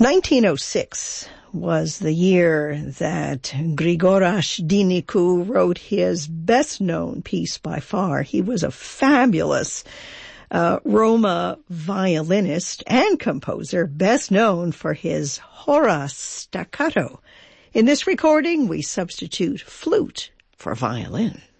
1906 was the year that Grigoras Dinicu wrote his best-known piece by far. He was a fabulous Roma violinist and composer, best known for his hora staccato. In this recording, we substitute flute for violin.